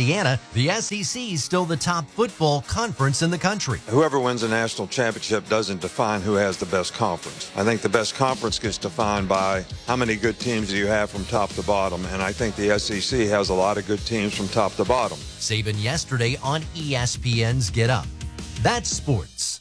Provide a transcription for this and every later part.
Indiana, the SEC is still the top football conference in the country. Whoever wins a national championship doesn't define who has the best conference. I think the best conference gets defined by how many good teams do you have from top to bottom, and I think the SEC has a lot of good teams from top to bottom. Saban yesterday on ESPN's Get Up. That's sports.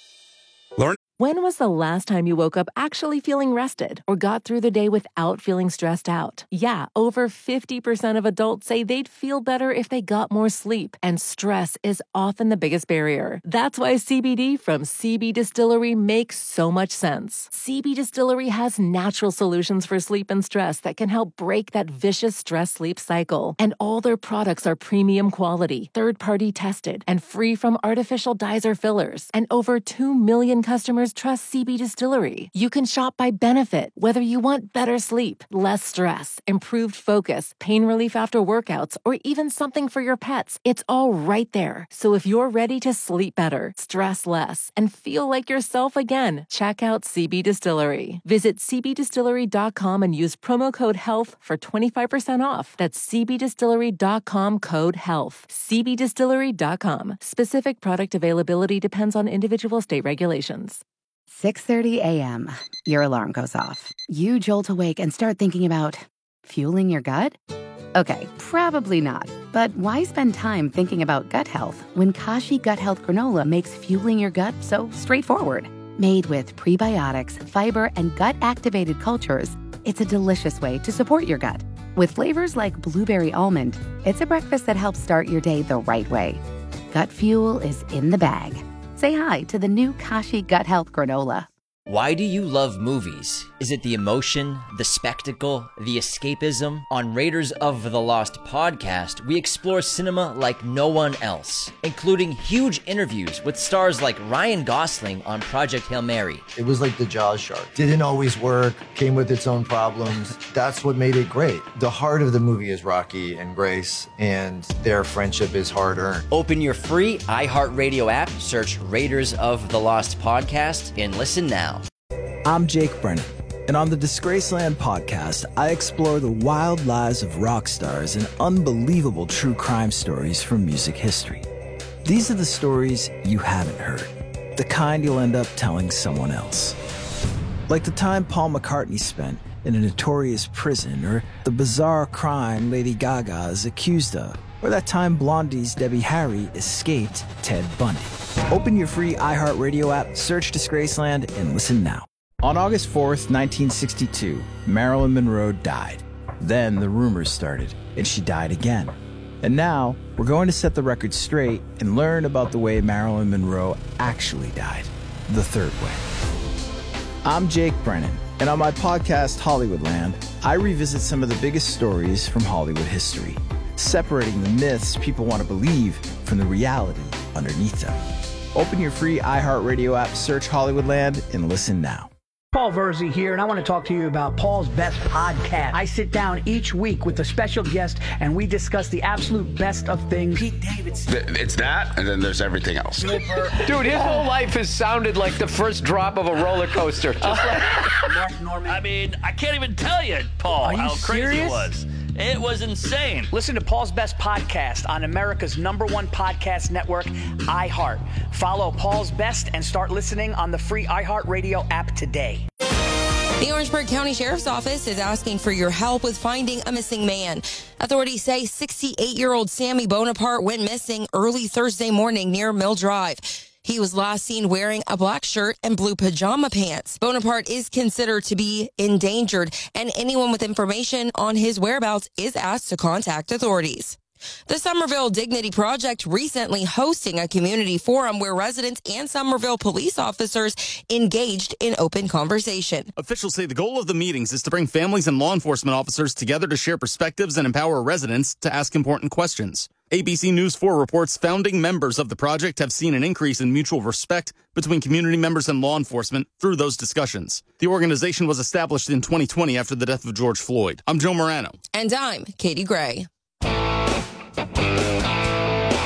When was the last time you woke up actually feeling rested or got through the day without feeling stressed out? Yeah, over 50% of adults say they'd feel better if they got more sleep, and stress is often the biggest barrier. That's why CBD from CB Distillery makes so much sense. CB Distillery has natural solutions for sleep and stress that can help break that vicious stress-sleep cycle. And all their products are premium quality, third-party tested, and free from artificial dyes or fillers. And over 2 million customers trust CB Distillery. You can shop by benefit, whether you want better sleep, less stress, improved focus, pain relief after workouts, or even something for your pets. It's all right there. So if you're ready to sleep better, stress less, and feel like yourself again, check out CB Distillery. Visit cbdistillery.com and use promo code HEALTH for 25% off. That's cbdistillery.com, code HEALTH. cbdistillery.com. Specific product availability depends on individual state regulations. 6:30 a.m. Your alarm goes off. You jolt awake and start thinking about fueling your gut? Okay, probably not. But why spend time thinking about gut health when Kashi Gut Health Granola makes fueling your gut so straightforward? Made with prebiotics, fiber, and gut-activated cultures, it's a delicious way to support your gut. With flavors like blueberry almond, it's a breakfast that helps start your day the right way. Gut fuel is in the bag. Say hi to the new Kashi Gut Health Granola. Why do you love movies? Is it the emotion, the spectacle, the escapism? On Raiders of the Lost podcast, we explore cinema like no one else, including huge interviews with stars like Ryan Gosling on Project Hail Mary. It was like the Jaws shark. Didn't always work, came with its own problems. That's what made it great. The heart of the movie is Rocky and Grace, and their friendship is hard-earned. Open your free iHeartRadio app, search Raiders of the Lost podcast, and listen now. I'm Jake Brennan, and on the Disgraceland podcast, I explore the wild lives of rock stars and unbelievable true crime stories from music history. These are the stories you haven't heard, the kind you'll end up telling someone else. Like the time Paul McCartney spent in a notorious prison, or the bizarre crime Lady Gaga is accused of, or that time Blondie's Debbie Harry escaped Ted Bundy. Open your free iHeartRadio app, search Disgraceland, and listen now. On August 4th, 1962, Marilyn Monroe died. Then the rumors started, and she died again. And now, we're going to set the record straight and learn about the way Marilyn Monroe actually died, the third way. I'm Jake Brennan, and on my podcast, Hollywoodland, I revisit some of the biggest stories from Hollywood history, separating the myths people want to believe from the reality underneath them. Open your free iHeartRadio app, search Hollywoodland, and listen now. Paul Verzi here, and I want to talk to you about Paul's Best Podcast. I sit down each week with a special guest, and we discuss the absolute best of things. Pete Davidson. It's that, and then there's everything else. Dude, his whole life has sounded like the first drop of a roller coaster. Just like Mark Norman. I mean, I can't even tell you, Paul, how crazy serious? it was. It was insane. Listen to Paul's Best Podcast on America's #1 podcast network, iHeart. Follow Paul's Best and start listening on the free iHeartRadio app today. The Orangeburg County Sheriff's Office is asking for your help with finding a missing man. Authorities say 68-year-old Sammy Bonaparte went missing early Thursday morning near Mill Drive. He was last seen wearing a black shirt and blue pajama pants. Bonaparte is considered to be endangered, and anyone with information on his whereabouts is asked to contact authorities. The Somerville Dignity Project recently hosting a community forum where residents and Somerville police officers engaged in open conversation. Officials say the goal of the meetings is to bring families and law enforcement officers together to share perspectives and empower residents to ask important questions. ABC News 4 reports founding members of the project have seen an increase in mutual respect between community members and law enforcement through those discussions. The organization was established in 2020 after the death of George Floyd. I'm Joe Morano. And I'm Katie Gray.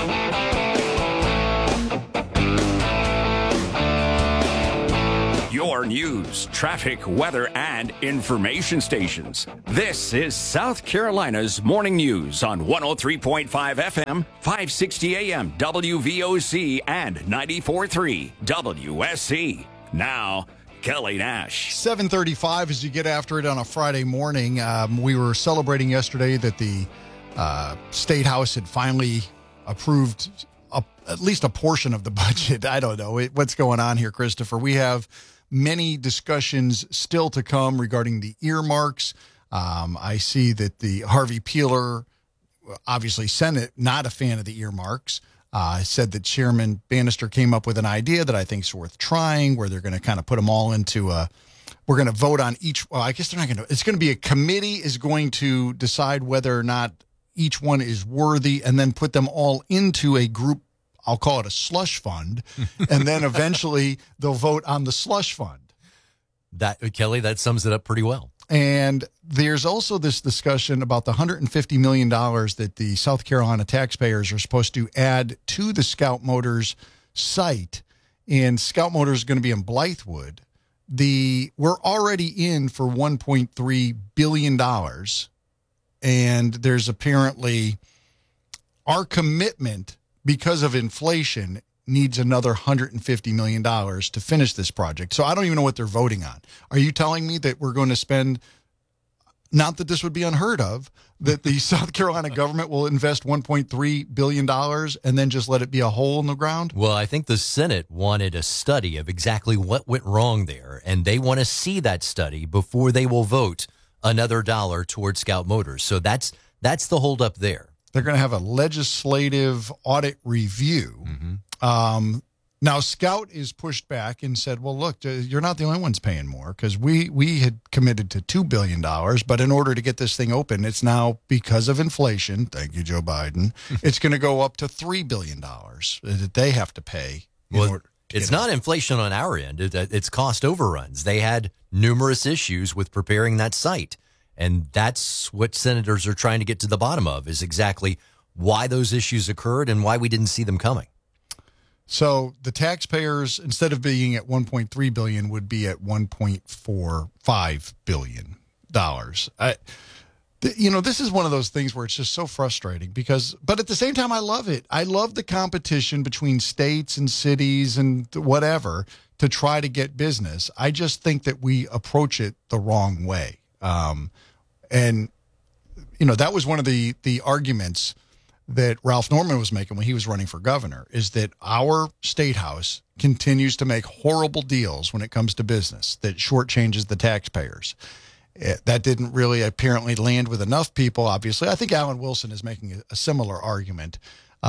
You're More news, traffic, weather, and information stations. This is South Carolina's Morning News on 103.5 FM, 560 AM, WVOC, and 94.3 WSC. Now, Kelly Nash. 7:35 as you get after it on a Friday morning. We were celebrating yesterday that the State House had finally approved at least a portion of the budget. I don't know what's going on here, Christopher. We have many discussions still to come regarding the earmarks. I see that the Harvey Peeler, obviously Senate, not a fan of the earmarks. Said that Chairman Bannister came up with an idea that I think is worth trying, where they're going to kind of put them all into we're going to vote on each. Well, I guess they're not going to. It's going to be a committee is going to decide whether or not each one is worthy, and then put them all into a group. I'll call it a slush fund, and then eventually they'll vote on the slush fund. Kelly, that sums it up pretty well. And there's also this discussion about the $150 million that the South Carolina taxpayers are supposed to add to the Scout Motors site. And Scout Motors is going to be in Blythewood. We're already in for $1.3 billion. And there's apparently our commitment, because of inflation, needs another $150 million to finish this project. So I don't even know what they're voting on. Are you telling me that we're going to spend, not that this would be unheard of, that the South Carolina government will invest $1.3 billion and then just let it be a hole in the ground? Well, I think the Senate wanted a study of exactly what went wrong there, and they want to see that study before they will vote another dollar towards Scout Motors. So that's the holdup there. They're going to have a legislative audit review. Mm-hmm. Now, Scout is pushed back and said, well, look, you're not the only ones paying more, because we had committed to $2 billion. But in order to get this thing open, it's now, because of inflation, thank you, Joe Biden, it's going to go up to $3 billion that they have to pay. Well, it's not inflation on our end. It's cost overruns. They had numerous issues with preparing that site. And that's what senators are trying to get to the bottom of, is exactly why those issues occurred and why we didn't see them coming. So the taxpayers, instead of being at $1.3 billion, would be at $1.45 billion. This is one of those things where it's just so frustrating but at the same time, I love it. I love the competition between states and cities and whatever to try to get business. I just think that we approach it the wrong way. That was one of the arguments that Ralph Norman was making when he was running for governor, is that our state house continues to make horrible deals when it comes to business that shortchanges the taxpayers. That didn't really apparently land with enough people, obviously. I think Alan Wilson is making a similar argument.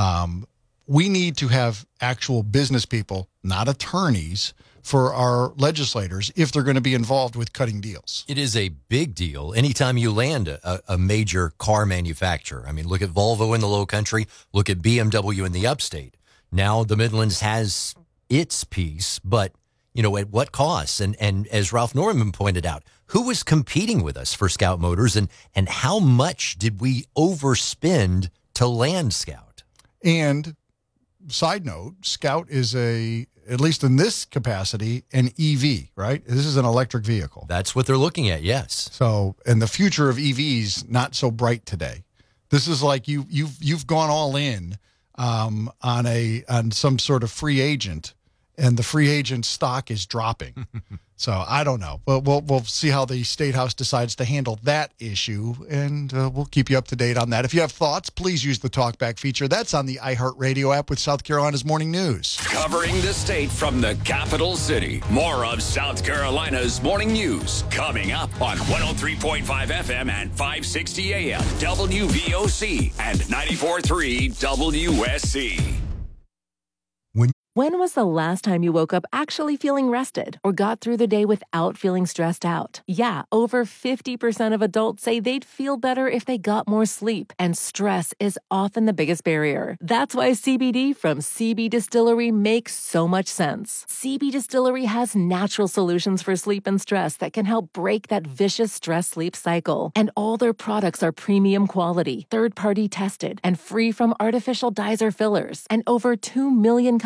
We need to have actual business people, not attorneys, for our legislators if they're going to be involved with cutting deals. It is a big deal anytime you land a major car manufacturer. I mean, look at Volvo in the Low Country. Look at BMW in the Upstate. Now the Midlands has its piece, but, at what cost? And as Ralph Norman pointed out, who was competing with us for Scout Motors, and how much did we overspend to land Scout? And side note, Scout is at least in this capacity, an EV, right? This is an electric vehicle. That's what they're looking at, yes. So, and the future of EVs, not so bright today. This is like you've gone all in on some sort of free agent, and the free agent stock is dropping. So I don't know. We'll see how the State House decides to handle that issue, and we'll keep you up to date on that. If you have thoughts, please use the Talkback feature. That's on the iHeartRadio app with South Carolina's Morning News. Covering the state from the capital city. More of South Carolina's Morning News coming up on 103.5 FM and 560 AM, WVOC, and 94.3 WSC. When was the last time you woke up actually feeling rested or got through the day without feeling stressed out? Yeah, over 50% of adults say they'd feel better if they got more sleep, and stress is often the biggest barrier. That's why CBD from CB Distillery makes so much sense. CB Distillery has natural solutions for sleep and stress that can help break that vicious stress-sleep cycle. And all their products are premium quality, third-party tested, and free from artificial dyes or fillers. And over 2 million customers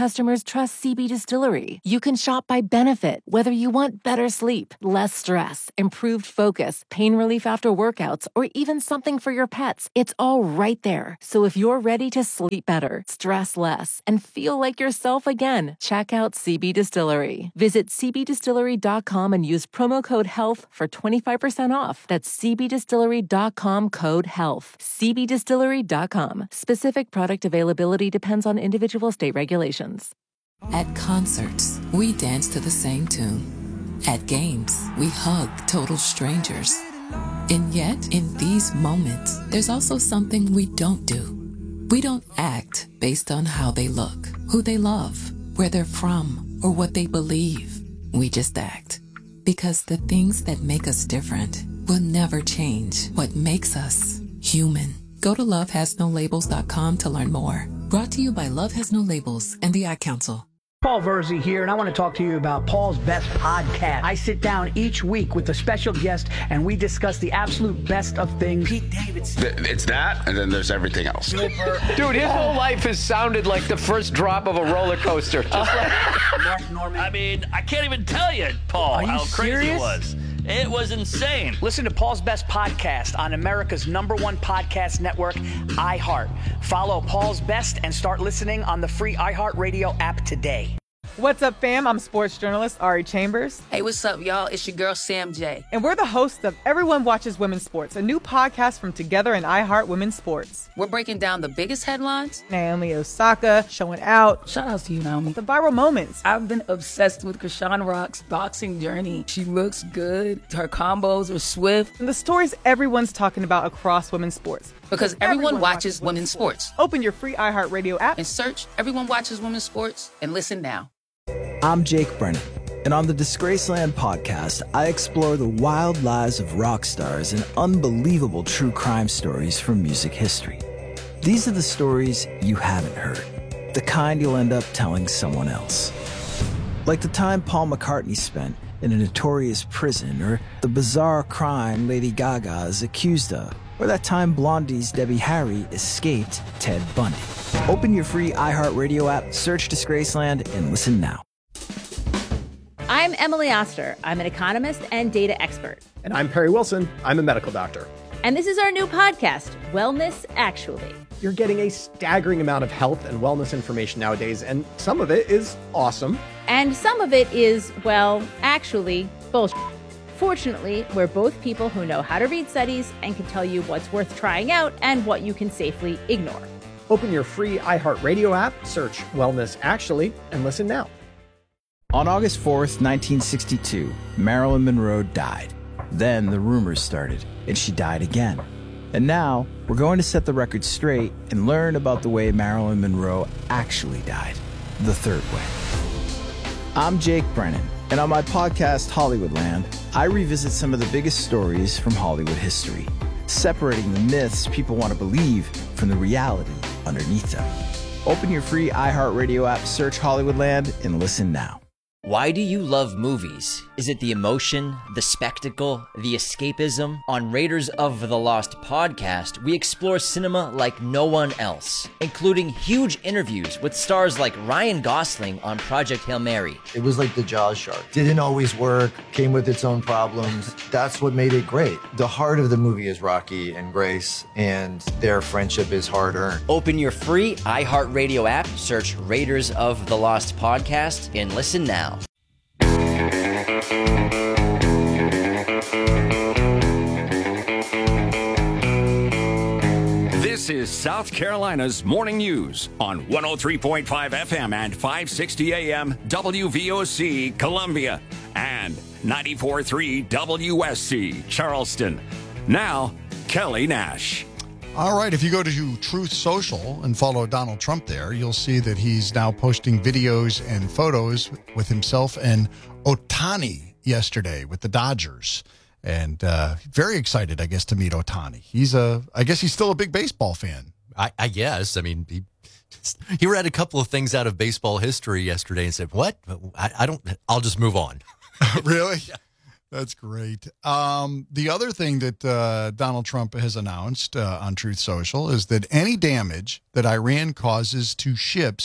just trust CB Distillery. You can shop by benefit, whether you want better sleep, less stress, improved focus, pain relief after workouts, or even something for your pets. It's all right there. So if you're ready to sleep better, stress less, and feel like yourself again, check out CB Distillery. Visit cbdistillery.com and use promo code HEALTH for 25% off. That's cbdistillery.com, code HEALTH. cbdistillery.com. Specific product availability depends on individual state regulations. At concerts, we dance to the same tune. At games, we hug total strangers. And yet, in these moments, there's also something we don't do. We don't act based on how they look, who they love, where they're from, or what they believe. We just act. Because the things that make us different will never change what makes us human. Go to lovehasnolabels.com to learn more. Brought to you by Love Has No Labels and the Ad Council. Paul Verzi here, and I want to talk to you about Paul's Best Podcast. I sit down each week with a special guest, and we discuss the absolute best of things. Pete Davidson. It's that, and then there's everything else. Dude, his whole life has sounded like the first drop of a roller coaster. Just Mark Norman. I mean, I can't even tell you, Paul, how crazy it was. It was insane. Listen to Paul's Best Podcast on America's #1 podcast network, iHeart. Follow Paul's Best and start listening on the free iHeartRadio app today. What's up, fam? I'm sports journalist Ari Chambers. Hey, what's up, y'all? It's your girl, Sam J. And we're the hosts of Everyone Watches Women's Sports, a new podcast from Together and iHeart Women's Sports. We're breaking down the biggest headlines. Naomi Osaka showing out. Shout out to you, Naomi. The viral moments. I've been obsessed with Krishan Rock's boxing journey. She looks good. Her combos are swift. And the stories everyone's talking about across women's sports. Because everyone watches women's sports. Open your free iHeartRadio app and search Everyone Watches Women's Sports and listen now. I'm Jake Brennan, and on the Disgraceland podcast, I explore the wild lives of rock stars and unbelievable true crime stories from music history. These are the stories you haven't heard, the kind you'll end up telling someone else. Like the time Paul McCartney spent in a notorious prison, or the bizarre crime Lady Gaga is accused of, or that time Blondie's Debbie Harry escaped Ted Bundy. Open your free iHeartRadio app, search Disgraceland, and listen now. I'm Emily Oster. I'm an economist and data expert. And I'm Perry Wilson. I'm a medical doctor. And this is our new podcast, Wellness Actually. You're getting a staggering amount of health and wellness information nowadays, and some of it is awesome. And some of it is, well, actually, bullshit. Fortunately, we're both people who know how to read studies and can tell you what's worth trying out and what you can safely ignore. Open your free iHeartRadio app, search Wellness Actually, and listen now. On August 4th, 1962, Marilyn Monroe died. Then the rumors started, and she died again. And now, we're going to set the record straight and learn about the way Marilyn Monroe actually died, the third way. I'm Jake Brennan, and on my podcast, Hollywoodland, I revisit some of the biggest stories from Hollywood history, separating the myths people want to believe from the reality underneath them. Open your free iHeartRadio app, search Hollywoodland, and listen now. Why do you love movies? Is it the emotion, the spectacle, the escapism? On Raiders of the Lost podcast, we explore cinema like no one else, including huge interviews with stars like Ryan Gosling on Project Hail Mary. It was like the Jaws shark. Didn't always work, came with its own problems. That's what made it great. The heart of the movie is Rocky and Grace, and their friendship is hard-earned. Open your free iHeartRadio app, search Raiders of the Lost podcast, and listen now. This is South Carolina's Morning News on 103.5 FM and 560 AM WVOC Columbia and 94.3 WSC Charleston. Now, Kelly Nash. All right, if you go to Truth Social and follow Donald Trump there, you'll see that he's now posting videos and photos with himself and Ohtani yesterday with the Dodgers. And very excited, I guess, to meet Ohtani. I guess he's still a big baseball fan. I guess. I mean, he read a couple of things out of baseball history yesterday and said, what? I'll just move on. Really? Yeah. That's great. The other thing that Donald Trump has announced on Truth Social is that any damage that Iran causes to ships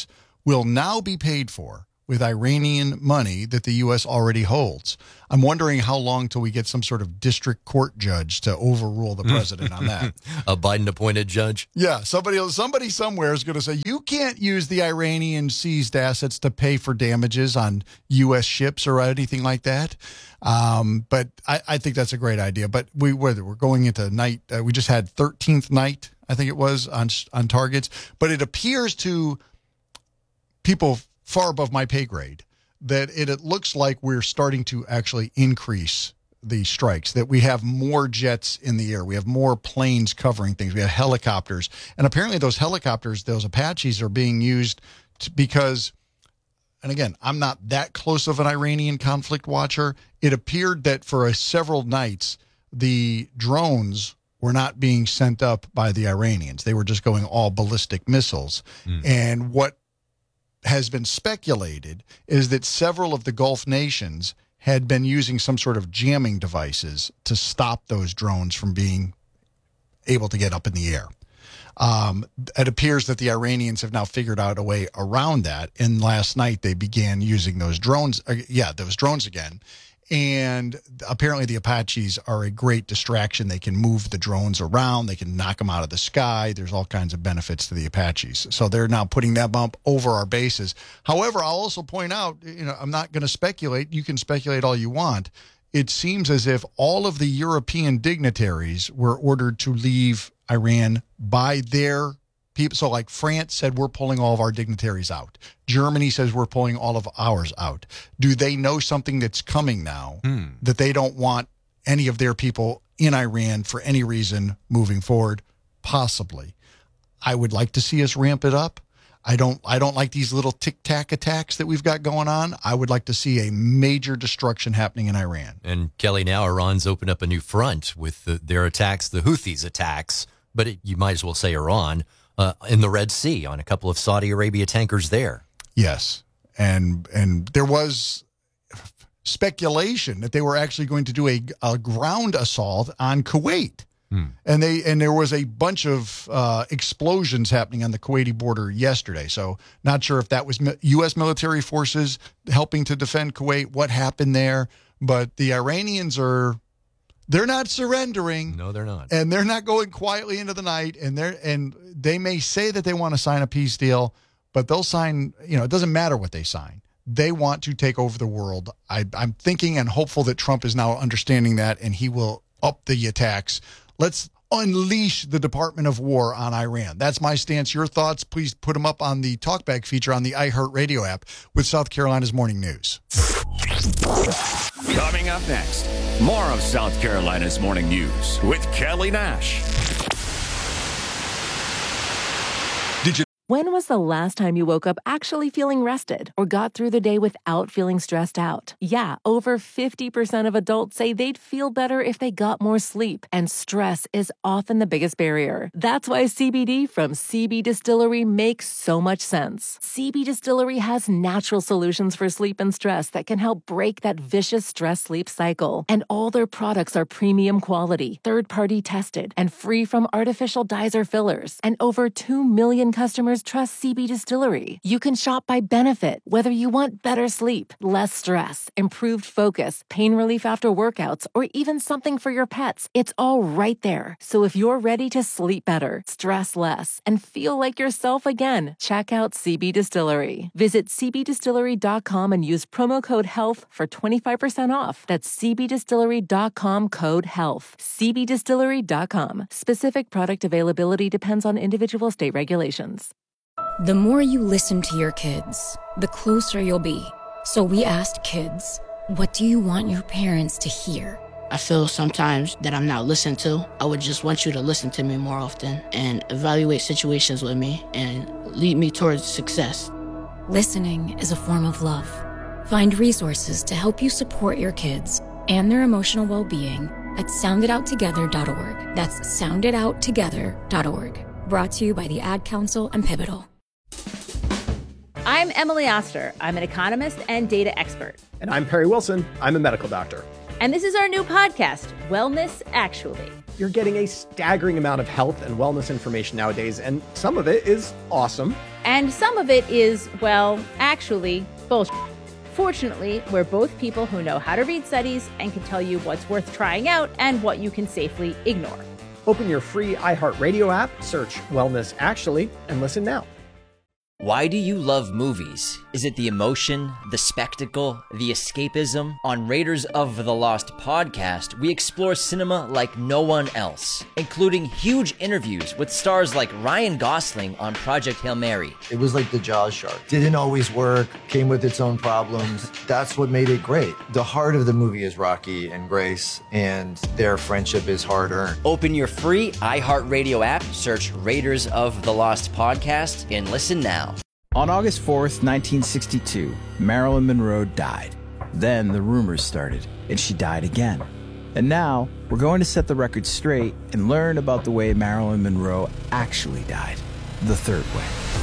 will now be paid for with Iranian money that the U.S. already holds. I'm wondering how long till we get some sort of district court judge to overrule the president on that. A Biden-appointed judge? Yeah, somebody somewhere is going to say, you can't use the Iranian seized assets to pay for damages on U.S. ships or anything like that. But I think that's a great idea. But we're going into night. We just had 13th night, I think it was, on targets. But it appears to people far above my pay grade that it looks like we're starting to actually increase the strikes, that we have more jets in the air. We have more planes covering things. We have helicopters. And apparently those helicopters, those Apaches, are being used because, and again, I'm not that close of an Iranian conflict watcher. It appeared that for several nights, the drones were not being sent up by the Iranians. They were just going all ballistic missiles. And what has been speculated is that several of the Gulf nations had been using some sort of jamming devices to stop those drones from being able to get up in the air. It appears that the Iranians have now figured out a way around that. And last night they began using those drones. Those drones again. And apparently the Apaches are a great distraction. They can move the drones around. They can knock them out of the sky. There's all kinds of benefits to the Apaches. So they're now putting that bump over our bases. However, I'll also point out, I'm not going to speculate. You can speculate all you want. It seems as if all of the European dignitaries were ordered to leave Iran by their people. So like France said, we're pulling all of our dignitaries out. Germany says we're pulling all of ours out. Do they know something that's coming now that they don't want any of their people in Iran for any reason moving forward? Possibly. I would like to see us ramp it up. I don't like these little tic-tac attacks that we've got going on. I would like to see a major destruction happening in Iran. And Kelly, now Iran's opened up a new front with their attacks, the Houthis attacks, but you might as well say Iran, in the Red Sea on a couple of Saudi Arabia tankers there. Yes. And there was speculation that they were actually going to do a ground assault on Kuwait. And there was a bunch of explosions happening on the Kuwaiti border yesterday. So not sure if that was U.S. military forces helping to defend Kuwait, what happened there. But the Iranians they're not surrendering. No, they're not. And they're not going quietly into the night. And they may say that they want to sign a peace deal, but they'll sign, it doesn't matter what they sign. They want to take over the world. I'm thinking and hopeful that Trump is now understanding that, and he will up the attacks. Let's unleash the Department of War on Iran. That's my stance. Your thoughts, please put them up on the Talkback feature on the iHeartRadio app with South Carolina's Morning News. Coming up next, more of South Carolina's Morning News with Kelly Nash. When was the last time you woke up actually feeling rested or got through the day without feeling stressed out? Yeah, over 50% of adults say they'd feel better if they got more sleep, and stress is often the biggest barrier. That's why CBD from CB Distillery makes so much sense. CB Distillery has natural solutions for sleep and stress that can help break that vicious stress-sleep cycle. And all their products are premium quality, third-party tested, and free from artificial dyes or fillers. And over 2 million customers trust CB Distillery. You can shop by benefit, whether you want better sleep, less stress, improved focus, pain relief after workouts, or even something for your pets. It's all right there. So if you're ready to sleep better, stress less, and feel like yourself again, check out CB Distillery. Visit cbdistillery.com and use promo code HEALTH for 25% off. That's cbdistillery.com, code HEALTH. cbdistillery.com. Specific product availability depends on individual state regulations. The more you listen to your kids, the closer you'll be. So we asked kids, what do you want your parents to hear? I feel sometimes that I'm not listened to. I would just want you to listen to me more often and evaluate situations with me and lead me towards success. Listening is a form of love. Find resources to help you support your kids and their emotional well-being at sounditouttogether.org. That's sounditouttogether.org. Brought to you by the Ad Council and Pivotal. I'm Emily Oster. I'm an economist and data expert. And I'm Perry Wilson. I'm a medical doctor. And this is our new podcast, Wellness Actually. You're getting a staggering amount of health and wellness information nowadays, and some of it is awesome. And some of it is, well, actually, bullshit. Fortunately, we're both people who know how to read studies and can tell you what's worth trying out and what you can safely ignore. Open your free iHeartRadio app, search Wellness Actually, and listen now. Why do you love movies? Is it the emotion, the spectacle, the escapism? On Raiders of the Lost podcast, we explore cinema like no one else, including huge interviews with stars like Ryan Gosling on Project Hail Mary. It was like the Jaws shark. Didn't always work, came with its own problems. That's what made it great. The heart of the movie is Rocky and Grace, and their friendship is hard-earned. Open your free iHeartRadio app, search Raiders of the Lost podcast, and listen now. On August 4th, 1962, Marilyn Monroe died. Then the rumors started, and she died again. And now, we're going to set the record straight and learn about the way Marilyn Monroe actually died, the third way.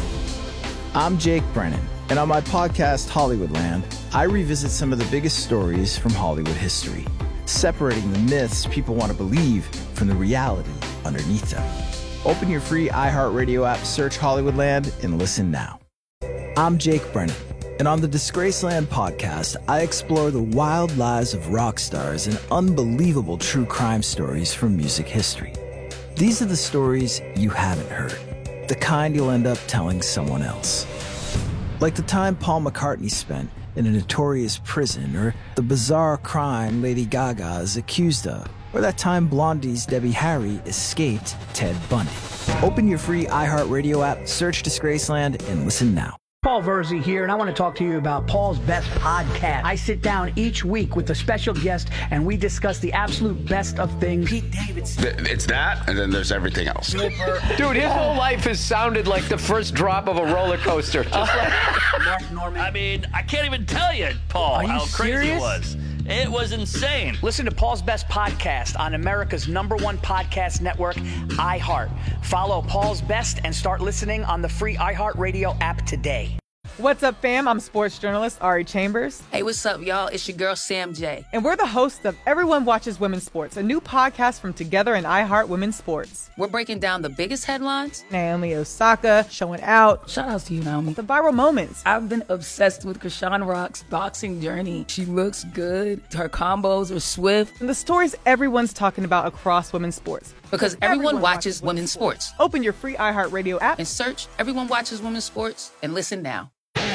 I'm Jake Brennan, and on my podcast, Hollywoodland, I revisit some of the biggest stories from Hollywood history, separating the myths people want to believe from the reality underneath them. Open your free iHeartRadio app, search Hollywoodland, and listen now. I'm Jake Brennan, and on the Disgraceland podcast, I explore the wild lives of rock stars and unbelievable true crime stories from music history. These are the stories you haven't heard, the kind you'll end up telling someone else. Like the time Paul McCartney spent in a notorious prison, or the bizarre crime Lady Gaga is accused of, or that time Blondie's Debbie Harry escaped Ted Bundy. Open your free iHeartRadio app, search Disgraceland, and listen now. Paul Verzi here, and I want to talk to you about Paul's Best Podcast. I sit down each week with a special guest, and we discuss the absolute best of things. Pete Davidson. It's that, and then there's everything else. Dude, his whole life has sounded like the first drop of a roller coaster. Just like Mark Norman. I mean, I can't even tell you, Paul, how crazy it was. It was insane. Listen to Paul's Best Podcast on America's #1 podcast network, iHeart. Follow Paul's Best and start listening on the free iHeartRadio app today. What's up, fam? I'm sports journalist Ari Chambers. Hey, what's up, y'all? It's your girl, Sam J. And we're the hosts of Everyone Watches Women's Sports, a new podcast from Together and iHeart Women's Sports. We're breaking down the biggest headlines. Naomi Osaka showing out. Shout out to you, Naomi. The viral moments. I've been obsessed with Krishan Rock's boxing journey. She looks good. Her combos are swift. And the stories everyone's talking about across women's sports. Because everyone watches women's sports. Open your free iHeartRadio app and search Everyone Watches Women's Sports and listen now.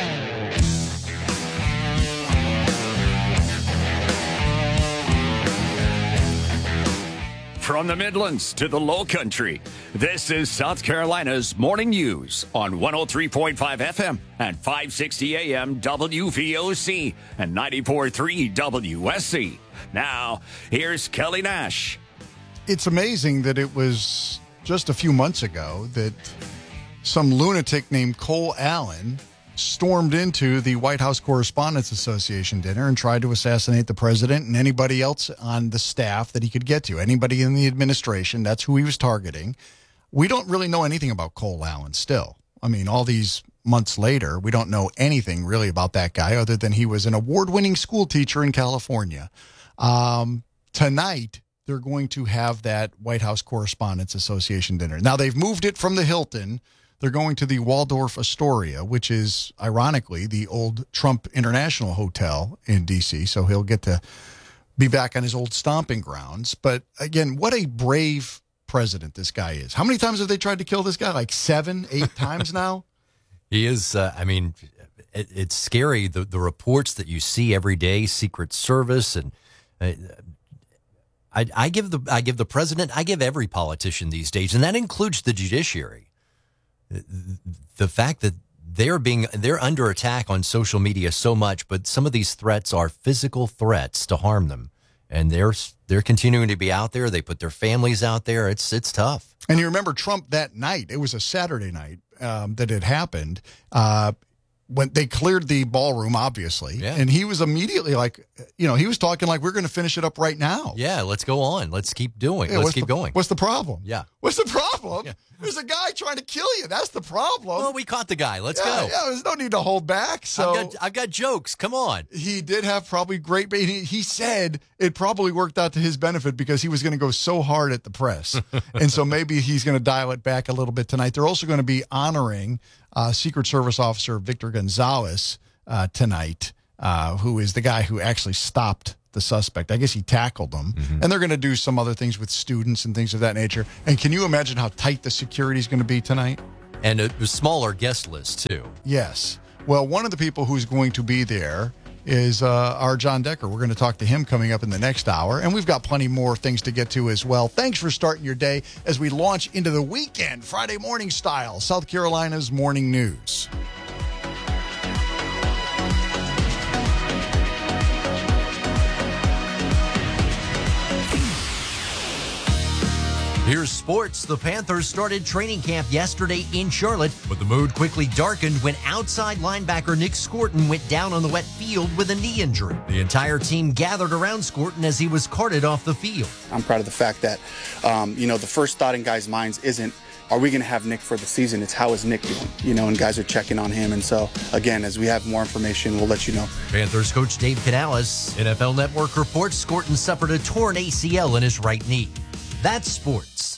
From the Midlands to the Low Country, this is South Carolina's Morning News on 103.5 FM and 560 AM WVOC and 94.3 WSC. Now, here's Kelly Nash. It's amazing that it was just a few months ago that some lunatic named Cole Allen stormed into the White House Correspondents Association dinner and tried to assassinate the president and anybody else on the staff that he could get to. Anybody in the administration, that's who he was targeting. We don't really know anything about Cole Allen still. I mean, all these months later, we don't know anything really about that guy other than he was an award-winning school teacher in California. Tonight, they're going to have that White House Correspondents Association dinner. Now, they've moved it from the Hilton. They're going to the Waldorf Astoria, which is, ironically, the old Trump International Hotel in D.C., so he'll get to be back on his old stomping grounds. But, again, what a brave president this guy is. How many times have they tried to kill this guy? Like 7, 8 times now? He is, it's scary, the reports that you see every day, Secret Service, and I give the president, I give every politician these days, and that includes the judiciary. The fact that they're under attack on social media so much, but some of these threats are physical threats to harm them, and they're continuing to be out there. They put their families out there. It's tough. And you remember Trump that night? It was a Saturday night that it happened. when they cleared the ballroom, obviously, and he was immediately like, he was talking like, we're going to finish it up right now. Yeah, let's go on. Let's keep doing. Let's keep going. What's the problem? Yeah. What's the problem? Yeah. There's a guy trying to kill you. That's the problem. Well, we caught the guy. Let's go. Yeah, there's no need to hold back. So I've got jokes. Come on. He did have probably great. He said it probably worked out to his benefit because he was going to go so hard at the press, and so maybe he's going to dial it back a little bit tonight. They're also going to be honoring Secret Service Officer Victor Gonzalez tonight, who is the guy who actually stopped the suspect. I guess he tackled them. Mm-hmm. And they're going to do some other things with students and things of that nature. And can you imagine how tight the security is going to be tonight? And a smaller guest list, too. Yes. Well, one of the people who's going to be there is our John Decker. We're going to talk to him coming up in the next hour. And we've got plenty more things to get to as well. Thanks for starting your day as we launch into the weekend, Friday morning style, South Carolina's Morning News. Here's sports. The Panthers started training camp yesterday in Charlotte, but the mood quickly darkened when outside linebacker Nick Scorton went down on the wet field with a knee injury. The entire team gathered around Scorton as he was carted off the field. I'm proud of the fact that, the first thought in guys' minds isn't, are we going to have Nick for the season? It's how is Nick doing? And guys are checking on him. And so, again, as we have more information, we'll let you know. Panthers coach Dave Canales. NFL Network reports Scorton suffered a torn ACL in his right knee. That's sports.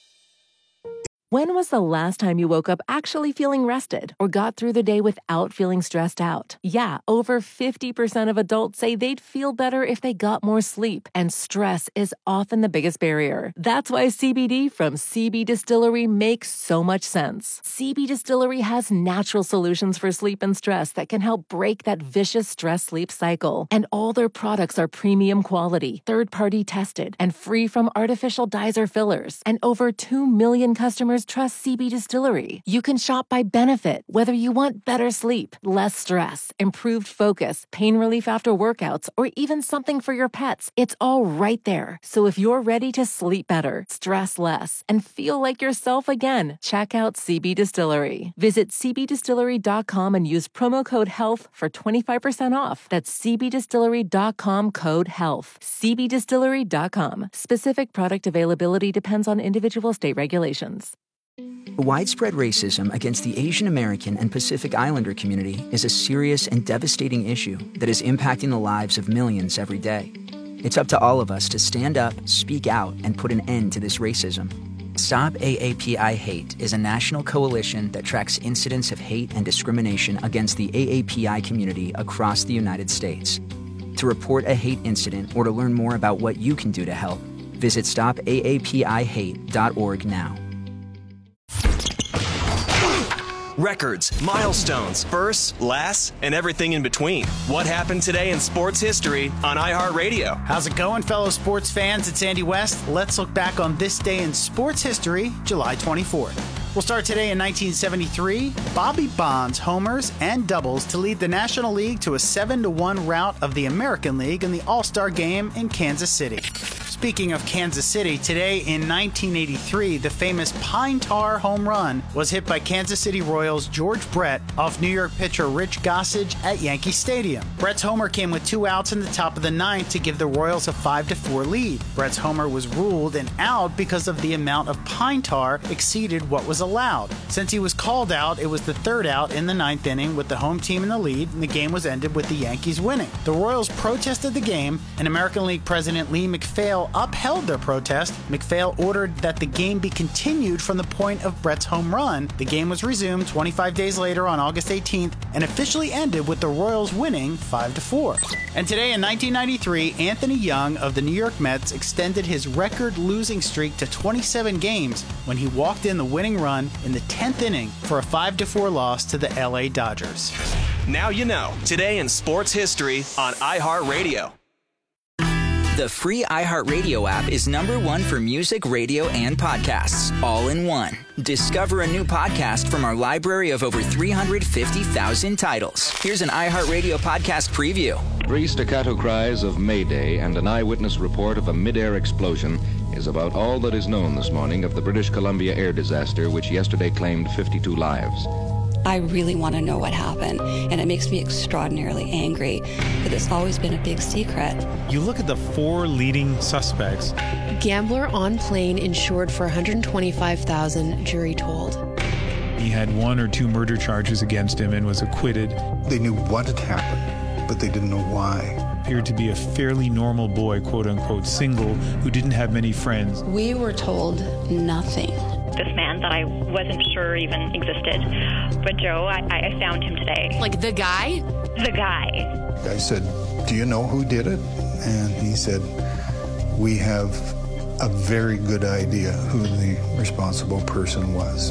When was the last time you woke up actually feeling rested or got through the day without feeling stressed out? Yeah, over 50% of adults say they'd feel better if they got more sleep, and stress is often the biggest barrier. That's why CBD from CB Distillery makes so much sense. CB Distillery has natural solutions for sleep and stress that can help break that vicious stress-sleep cycle. And all their products are premium quality, third-party tested, and free from artificial dyes or fillers. And over 2 million customers trust CB Distillery. You can shop by benefit, whether you want better sleep, less stress, improved focus, pain relief after workouts, or even something for your pets. It's all right there. So if you're ready to sleep better, stress less, and feel like yourself again, check out CB Distillery. Visit cbdistillery.com and use promo code HEALTH for 25% off. That's cbdistillery.com code HEALTH. cbdistillery.com. Specific product availability depends on individual state regulations. Widespread racism against the Asian American and Pacific Islander community is a serious and devastating issue that is impacting the lives of millions every day. It's up to all of us to stand up, speak out, and put an end to this racism. Stop AAPI Hate is a national coalition that tracks incidents of hate and discrimination against the AAPI community across the United States. To report a hate incident or to learn more about what you can do to help, visit stopaapihate.org now. Records, milestones, firsts, lasts, and everything in between. What happened today in sports history on iHeartRadio? How's it going, fellow sports fans? It's Andy West. Let's look back on this day in sports history, July 24th. We'll start today in 1973. Bobby Bonds homers and doubles to lead the National League to a 7-1 rout of the American League in the All-Star Game in Kansas City. Speaking of Kansas City, today in 1983, the famous Pine Tar home run was hit by Kansas City Royals' George Brett off New York pitcher Rich Gossage at Yankee Stadium. Brett's homer came with 2 outs in the top of the 9th to give the Royals a 5-4 lead. Brett's homer was ruled an out because of the amount of pine tar exceeded what was allowed. Since he was called out, it was the 3rd out in the 9th inning with the home team in the lead, and the game was ended with the Yankees winning. The Royals protested the game, and American League President Lee MacPhail upheld their protest. MacPhail ordered that the game be continued from the point of Brett's home run. The game was resumed 25 days later on August 18th and officially ended with the Royals winning 5-4. And today in 1993, Anthony Young of the New York Mets extended his record losing streak to 27 games when he walked in the winning run in the 10th inning for a 5-4 loss to the LA Dodgers. Now you know, today in sports history on iHeartRadio. The free iHeartRadio app is #1 for music, radio, and podcasts, all in one. Discover a new podcast from our library of over 350,000 titles. Here's an iHeartRadio podcast preview. 3 staccato cries of Mayday and an eyewitness report of a mid-air explosion is about all that is known this morning of the British Columbia air disaster, which yesterday claimed 52 lives. I really want to know what happened, and it makes me extraordinarily angry that it's always been a big secret. You look at the 4 leading suspects. Gambler on plane insured for $125,000, jury told. He had 1 or 2 murder charges against him and was acquitted. They knew what had happened, but they didn't know why. Appeared to be a fairly normal boy, quote unquote, single, who didn't have many friends. We were told nothing. This man that I wasn't sure even existed. But Joe, I found him today. Like the guy? The guy. I said, "Do you know who did it?" And he said, "We have a very good idea who the responsible person was."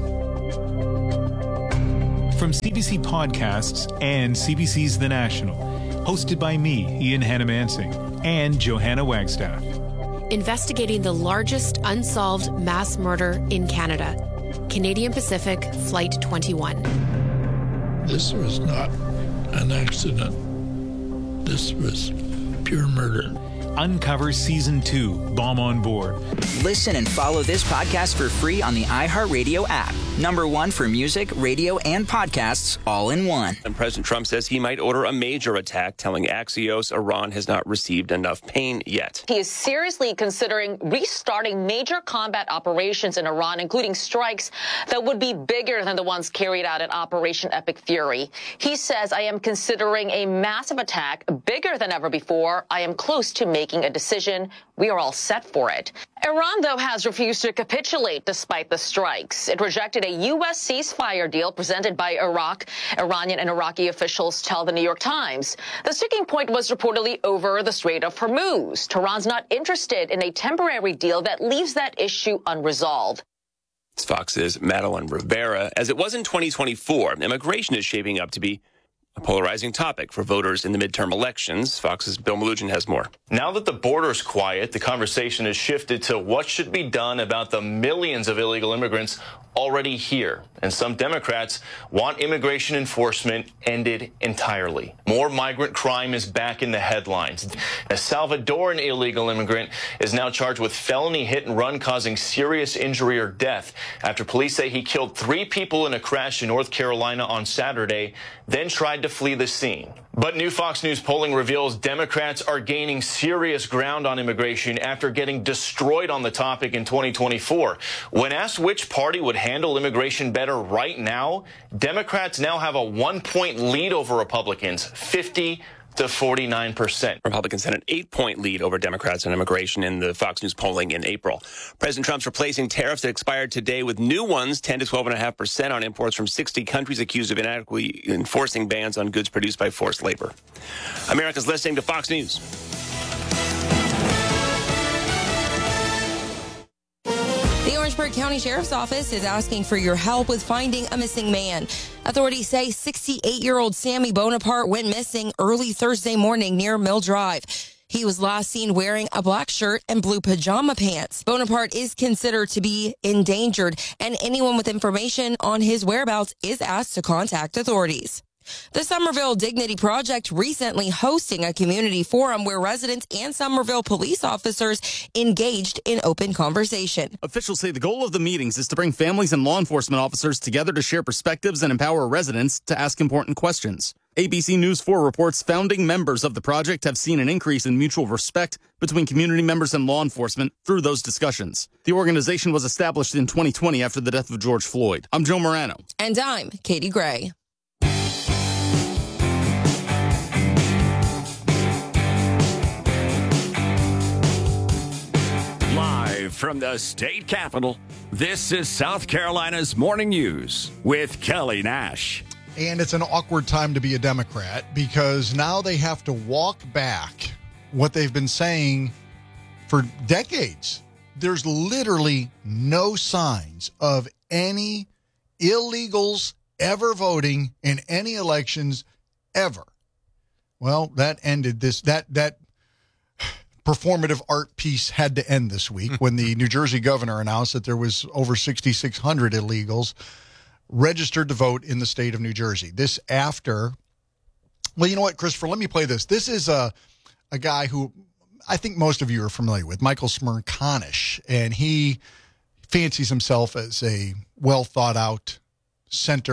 From CBC Podcasts and CBC's The National, hosted by me, Ian Hannah-Mansing, and Johanna Wagstaff. Investigating the largest unsolved mass murder in Canada. Canadian Pacific Flight 21. This was not an accident. This was pure murder. Uncover Season 2, Bomb on Board. Listen and follow this podcast for free on the iHeartRadio app. #1 for music, radio, and podcasts all in one. And President Trump says he might order a major attack, telling Axios Iran has not received enough pain yet. He is seriously considering restarting major combat operations in Iran, including strikes that would be bigger than the ones carried out at Operation Epic Fury. He says, "I am considering a massive attack bigger than ever before. I am close to making a decision. We are all set for it." Iran, though, has refused to capitulate despite the strikes. It rejected a U.S. ceasefire deal presented by Iraq. Iranian and Iraqi officials tell the New York Times. The sticking point was reportedly over the Strait of Hormuz. Tehran's not interested in a temporary deal that leaves that issue unresolved. It's Fox's Madeline Rivera. As it was in 2024, immigration is shaping up to be a polarizing topic for voters in the midterm elections. Fox's Bill Malugin has more. Now that the border's quiet, the conversation has shifted to what should be done about the millions of illegal immigrants already here. And some Democrats want immigration enforcement ended entirely. More migrant crime is back in the headlines. A Salvadoran illegal immigrant is now charged with felony hit and run causing serious injury or death after police say he killed 3 people in a crash in North Carolina on Saturday, then tried to flee the scene. But new Fox News polling reveals Democrats are gaining serious ground on immigration after getting destroyed on the topic in 2024. When asked which party would handle immigration better right now, Democrats now have a 1-point lead over Republicans, 50 to 49%. Republicans had an 8-point lead over Democrats on immigration in the Fox News polling in April. President Trump's replacing tariffs that expired today with new ones, 10 to 12.5% on imports from 60 countries accused of inadequately enforcing bans on goods produced by forced labor. America's listening to Fox News. The Orangeburg County Sheriff's Office is asking for your help with finding a missing man. Authorities say 68-year-old Sammy Bonaparte went missing early Thursday morning near Mill Drive. He was last seen wearing a black shirt and blue pajama pants. Bonaparte is considered to be endangered, and anyone with information on his whereabouts is asked to contact authorities. The Somerville Dignity Project recently hosting a community forum where residents and Somerville police officers engaged in open conversation. Officials say the goal of the meetings is to bring families and law enforcement officers together to share perspectives and empower residents to ask important questions. ABC News 4 reports founding members of the project have seen an increase in mutual respect between community members and law enforcement through those discussions. The organization was established in 2020 after the death of George Floyd. I'm Joe Morano. And I'm Katie Gray. From the state capitol, this is South Carolina's Morning News with Kelly Nash. And it's an awkward time to be a Democrat because now they have to walk back what they've been saying for decades. There's literally no signs of any illegals ever voting in any elections ever. Well, that ended this, that performative art piece had to end this week when the New Jersey governor announced that there was over 6,600 illegals registered to vote in the state of New Jersey. This after, well, you know what, Christopher, let me play this. This is a guy who I think most of you are familiar with, Michael Smerconish, and he fancies himself as a well-thought-out center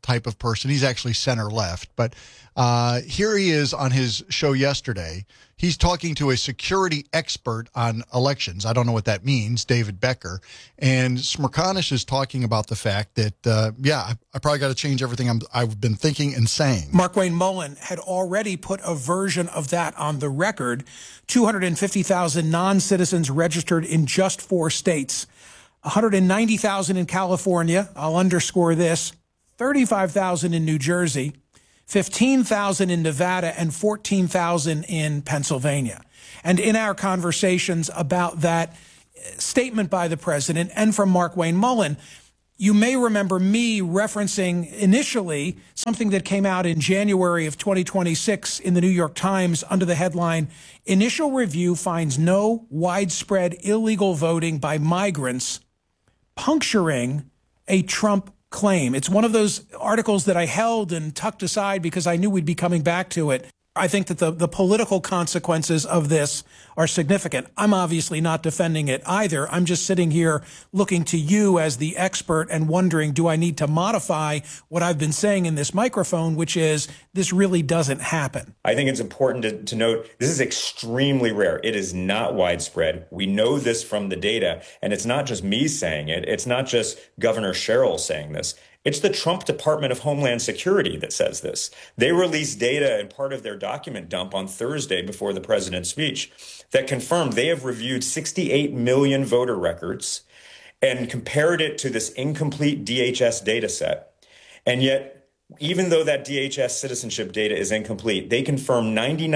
type of person. He's actually center left. But here he is on his show yesterday. He's talking to a security expert on elections. I don't know what that means, David Becker. And Smerconish is talking about the fact that, I probably got to change everything I've been thinking and saying. Markwayne Mullin had already put a version of that on the record. 250,000 non-citizens registered in just 4 states. 190,000 in California. I'll underscore this. 35,000 in New Jersey. 15,000 in Nevada and 14,000 in Pennsylvania. And in our conversations about that statement by the president and from Markwayne Mullin, you may remember me referencing initially something that came out in January of 2026 in the New York Times under the headline, "Initial Review Finds No Widespread Illegal Voting by Migrants Puncturing a Trump Claim." It's one of those articles that I held and tucked aside because I knew we'd be coming back to it. I think that the political consequences of this are significant. I'm obviously not defending it either. I'm just sitting here looking to you as the expert and wondering, do I need to modify what I've been saying in this microphone, which is this really doesn't happen? I think it's important to note this is extremely rare. It is not widespread. We know this from the data, and it's not just me saying it. It's not just Governor Sherrill saying this. It's the Trump Department of Homeland Security that says this. They released data in part of their document dump on Thursday before the president's speech that confirmed they have reviewed 68 million voter records and compared it to this incomplete DHS data set. And yet, even though that DHS citizenship data is incomplete, they confirm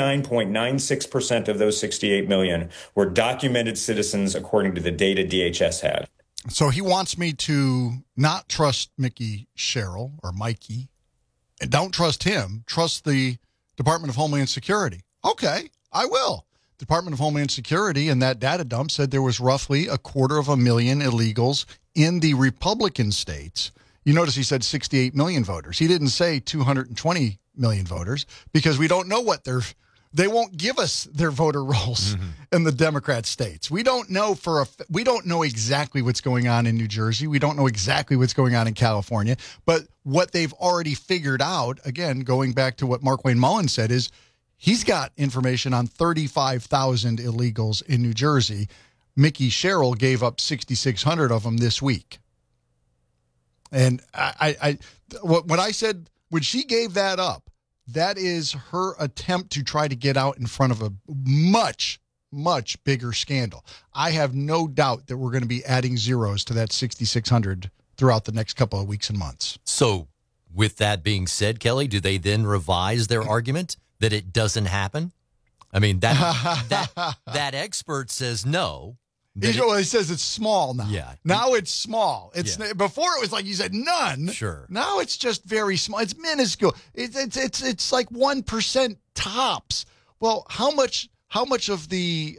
99.96% of those 68 million were documented citizens according to the data DHS had. So he wants me to not trust Mickey Sherrill or Mikey, and don't trust him. Trust the Department of Homeland Security. Okay, I will. Department of Homeland Security and that data dump said there was roughly 250,000 illegals in the Republican states. You notice he said 68 million voters. He didn't say 220 million voters because we don't know what they won't give us their voter rolls in the Democrat states. We don't know we don't know exactly what's going on in New Jersey. We don't know exactly what's going on in California. But what they've already figured out, again, going back to what Markwayne Mullin said, is he's got information on 35,000 illegals in New Jersey. Mickey Sherrill gave up 6,600 of them this week. And what I said when she gave that up, that is her attempt to try to get out in front of a much, much bigger scandal. I have no doubt that we're going to be adding zeros to that 6,600 throughout the next couple of weeks and months. So with that being said, Kelly, do they then revise their argument that it doesn't happen? I mean, that expert says no. He says it's small now. Yeah. Now it's small. Before it was like you said none. Sure. Now it's just very small. It's minuscule. It's like 1% tops. Well, how much of the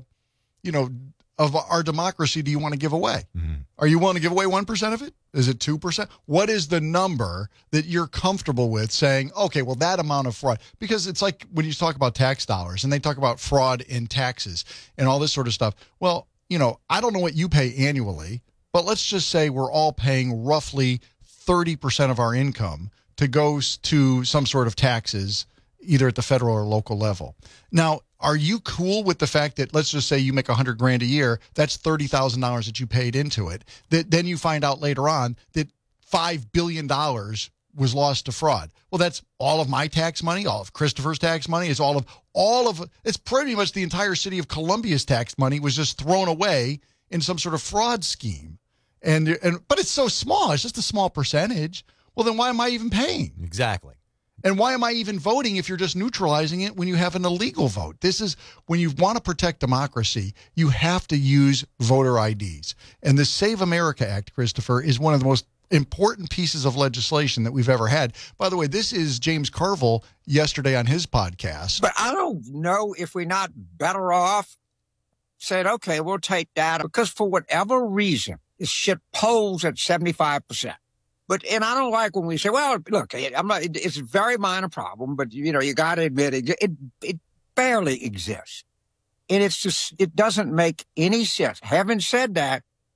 of our democracy do you want to give away? Mm-hmm. Are you willing to give away 1% of it? Is it 2%? What is the number that you're comfortable with saying, okay, well, that amount of fraud? Because it's like when you talk about tax dollars and they talk about fraud in taxes and all this sort of stuff. Well, I don't know what you pay annually, but let's just say we're all paying roughly 30% of our income to go to some sort of taxes, either at the federal or local level. Now, are you cool with the fact that, let's just say you make $100,000 a year, that's $30,000 that you paid into it, that then you find out later on that $5 billion was lost to fraud? Well, that's all of my tax money, all of Christopher's tax money, it's it's pretty much the entire city of Columbia's tax money was just thrown away in some sort of fraud scheme. But it's so small, it's just a small percentage. Well, then why am I even paying? Exactly. And why am I even voting if you're just neutralizing it when you have an illegal vote? This is when you want to protect democracy, you have to use voter IDs. And the Save America Act, Christopher, is one of the most important pieces of legislation that we've ever had. By the way, this is James Carville yesterday on his podcast. But I don't know if we're not better off saying, okay, we'll take data because for whatever reason, this shit polls at 75%. And I don't like when we say, well, look, it's a very minor problem, but you got to admit it barely exists. And it doesn't make any sense. Having said that,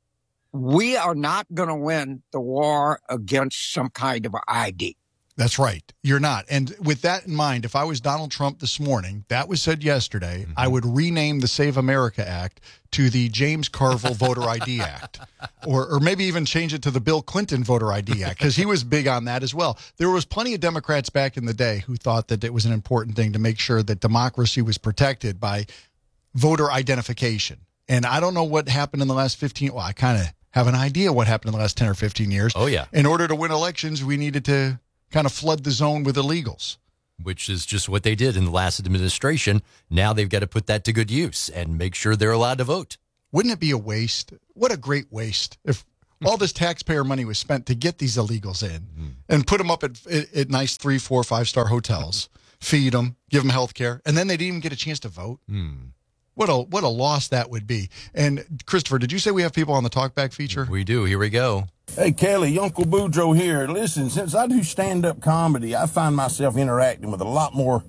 We are not going to win the war against some kind of ID. That's right. You're not. And with that in mind, if I was Donald Trump this morning, that was said yesterday, I would rename the Save America Act to the James Carville Voter ID Act, or maybe even change it to the Bill Clinton Voter ID Act, because he was big on that as well. There was plenty of Democrats back in the day who thought that it was an important thing to make sure that democracy was protected by voter identification. And I don't know what happened in the last 15. Well, I kind of have an idea what happened in the last 10 or 15 years. Oh, yeah. In order to win elections, we needed to kind of flood the zone with illegals. Which is just what they did in the last administration. Now they've got to put that to good use and make sure they're allowed to vote. Wouldn't it be a waste? What a great waste if all this taxpayer money was spent to get these illegals in and put them up at nice 3, 4, 5-star hotels, feed them, give them health care, and then they didn't even get a chance to vote. What a loss that would be. And Christopher, did you say we have people on the Talkback feature? We do. Here we go. Hey, Kelly, Uncle Boudreaux here. Listen, since I do stand-up comedy, I find myself interacting with a lot more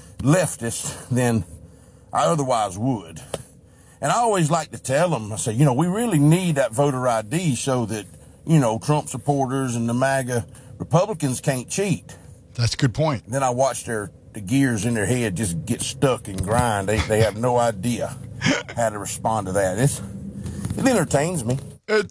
leftists than I otherwise would. And I always like to tell them, I say, we really need that voter ID so that, Trump supporters and the MAGA Republicans can't cheat. That's a good point. Then I watch the gears in their head just get stuck and grind. They have no idea how to respond to that. It entertains me.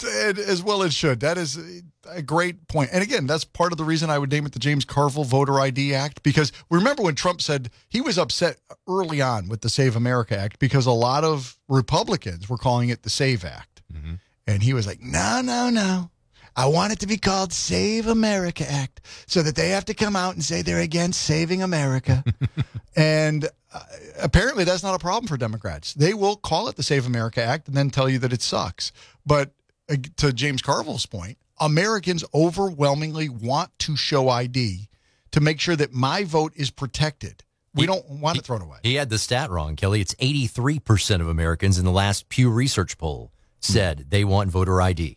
As well it should. That is a great point. And again, that's part of the reason I would name it the James Carville Voter ID Act, because remember when Trump said he was upset early on with the Save America Act because a lot of Republicans were calling it the Save Act. And he was like, no. I want it to be called Save America Act so that they have to come out and say they're against saving America. And apparently that's not a problem for Democrats. They will call it the Save America Act and then tell you that it sucks. But to James Carville's point, Americans overwhelmingly want to show ID to make sure that my vote is protected. We don't want it thrown away. He had the stat wrong, Kelly. It's 83% of Americans in the last Pew Research poll said they want voter ID.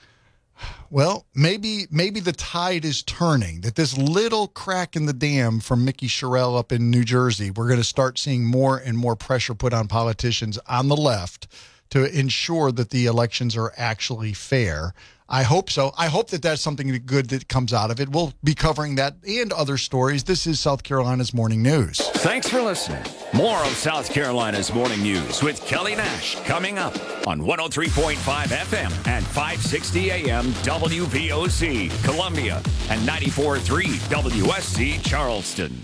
Well, maybe the tide is turning, that this little crack in the dam from Mickey Sherrill up in New Jersey, we're going to start seeing more and more pressure put on politicians on the left to ensure that the elections are actually fair. I hope so. I hope that that's something good that comes out of it. We'll be covering that and other stories. This is South Carolina's Morning News. Thanks for listening. More of South Carolina's Morning News with Kelly Nash coming up on 103.5 FM and 560 AM WVOC, Columbia, and 94.3 WSC, Charleston.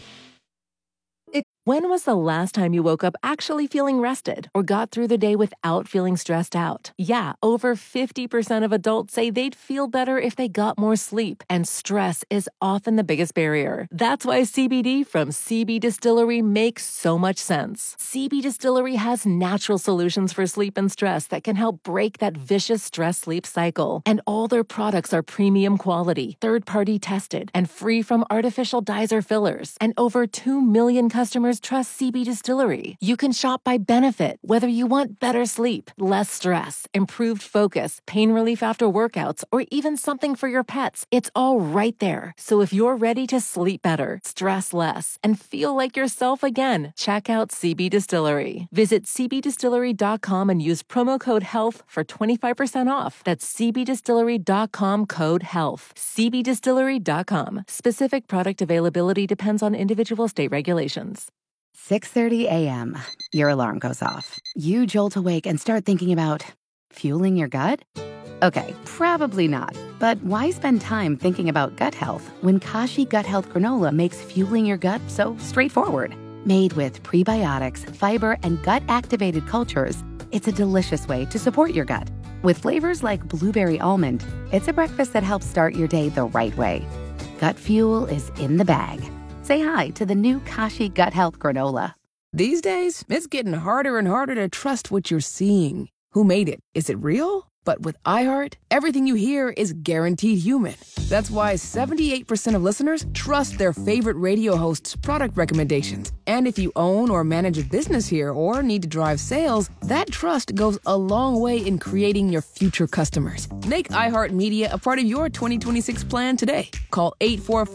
When was the last time you woke up actually feeling rested or got through the day without feeling stressed out? Yeah, over 50% of adults say they'd feel better if they got more sleep, and stress is often the biggest barrier. That's why CBD from CB Distillery makes so much sense. CB Distillery has natural solutions for sleep and stress that can help break that vicious stress-sleep cycle. And all their products are premium quality, third-party tested, and free from artificial dyes or fillers. And over 2 million customers trust CB Distillery. You can shop by benefit, whether you want better sleep, less stress, improved focus, pain relief after workouts, or even something for your pets. It's all right there. So if you're ready to sleep better, stress less, and feel like yourself again, check out CB Distillery. Visit cbdistillery.com and use promo code HEALTH for 25% off. That's cbdistillery.com code HEALTH. cbdistillery.com. Specific product availability depends on individual state regulations. 6:30 a.m. Your alarm goes off. You jolt awake and start thinking about fueling your gut? Okay, probably not. But why spend time thinking about gut health when Kashi Gut Health Granola makes fueling your gut so straightforward? Made with prebiotics, fiber, and gut-activated cultures, it's a delicious way to support your gut. With flavors like blueberry almond, it's a breakfast that helps start your day the right way. Gut fuel is in the bag. Say hi to the new Kashi Gut Health Granola. These days, it's getting harder and harder to trust what you're seeing. Who made it? Is it real? But with iHeart, everything you hear is guaranteed human. That's why 78% of listeners trust their favorite radio host's product recommendations. And if you own or manage a business here or need to drive sales, that trust goes a long way in creating your future customers. Make iHeartMedia a part of your 2026 plan today. Call